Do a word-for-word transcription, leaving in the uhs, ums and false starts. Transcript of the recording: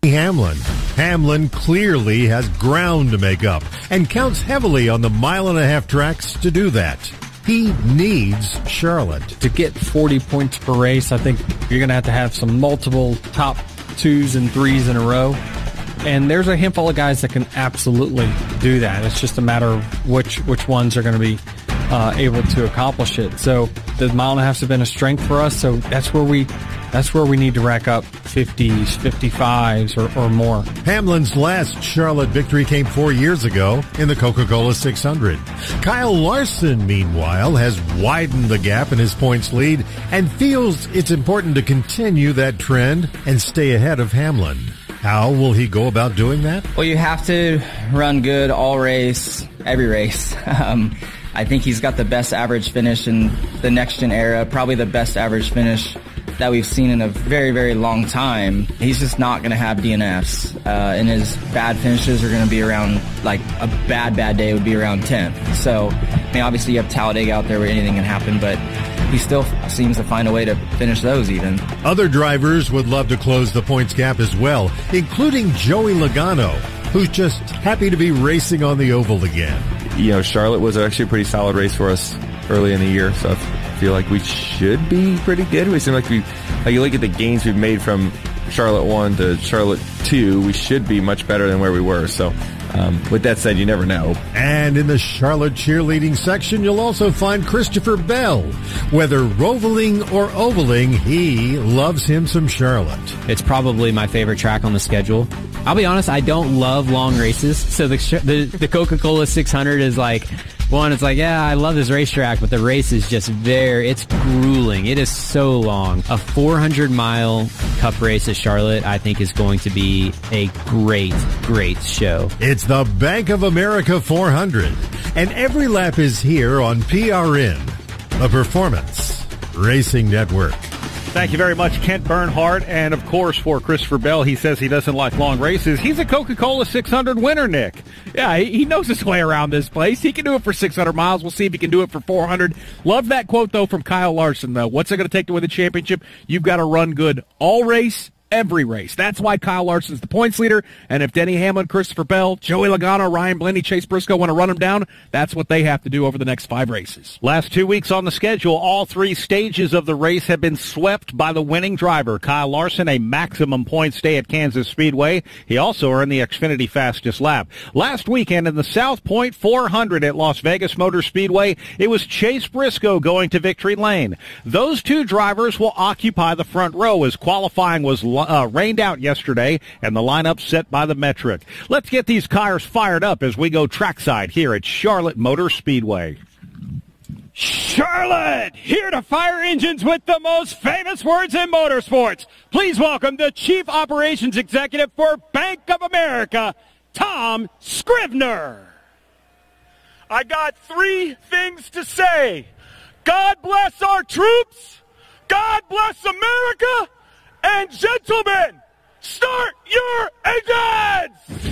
Hamlin. Hamlin clearly has ground to make up and counts heavily on the mile and a half tracks to do that. He needs Charlotte. To get forty points per race, I think you're going to have to have some multiple top twos and threes in a row. And there's a handful of guys that can absolutely do that. It's just a matter of which which ones are going to be uh, able to accomplish it. So the mile and a half has been a strength for us. So that's where we that's where we need to rack up fifties, fifty-fives, or, or more. Hamlin's last Charlotte victory came four years ago in the Coca-Cola six hundred. Kyle Larson, meanwhile, has widened the gap in his points lead and feels it's important to continue that trend and stay ahead of Hamlin. How will he go about doing that? Well, you have to run good all race, every race. Um, I think he's got the best average finish in the next-gen era, probably the best average finish that we've seen in a very, very long time. He's just not going to have D N Fs, uh, and his bad finishes are going to be around, like, a bad, bad day would be around tenth. So, I mean, obviously you have Talladega out there where anything can happen, but he still seems to find a way to finish those even. Other drivers would love to close the points gap as well, including Joey Logano, who's just happy to be racing on the oval again. You know, Charlotte was actually a pretty solid race for us early in the year, so I feel like we should be pretty good. We seem like we, like you look at the gains we've made from Charlotte one to Charlotte two, we should be much better than where we were. So um, with that said, you never know. And in the Charlotte cheerleading section, you'll also find Christopher Bell. Whether rovaling or ovaling, he loves him some Charlotte. It's probably my favorite track on the schedule. I'll be honest, I don't love long races, so the the, the Coca-Cola six hundred is like, one, it's like, yeah, I love this racetrack, but the race is just very, it's grueling. It is so long. A four hundred mile Cup race at Charlotte, I think, is going to be a great, great show. It's the Bank of America four hundred, and every lap is here on P R N, the Performance Racing Network. Thank you very much, Kent Bernhardt. And, of course, for Christopher Bell, he says he doesn't like long races. He's a Coca-Cola six hundred winner, Nick. Yeah, he knows his way around this place. He can do it for six hundred miles. We'll see if he can do it for four hundred. Love that quote, though, from Kyle Larson, though. What's it going to take to win the championship? You've got to run good all race, every race. That's why Kyle Larson's the points leader. And if Denny Hamlin, Christopher Bell, Joey Logano, Ryan Blaney, Chase Briscoe want to run him down, that's what they have to do over the next five races. Last two weeks on the schedule, all three stages of the race have been swept by the winning driver, Kyle Larson, a maximum points day at Kansas Speedway. He also earned the Xfinity fastest lap. Last weekend in the South Point four hundred at Las Vegas Motor Speedway, it was Chase Briscoe going to victory lane. Those two drivers will occupy the front row as qualifying was Uh, rained out yesterday, and the lineup set by the metric. Let's get these cars fired up as we go trackside here at Charlotte Motor Speedway. Charlotte, here to fire engines with the most famous words in motorsports. Please welcome the Chief Operations Executive for Bank of America, Tom Scrivener. I got three things to say. God bless our troops. God bless America. And gentlemen, start your engines!